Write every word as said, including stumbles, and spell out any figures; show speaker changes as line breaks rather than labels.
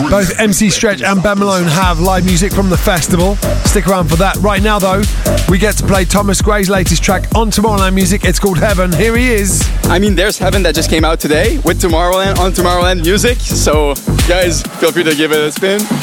Both M C Stretch and Ben Malone have live music from the festival. Stick around for that. Right now, though, we get to play Thomas Gray's latest track on Tomorrowland Music. It's called Heaven. Here he is.
I mean, there's Heaven that just came out today with Tomorrowland on Tomorrowland Music. So, guys, feel free to give it a spin.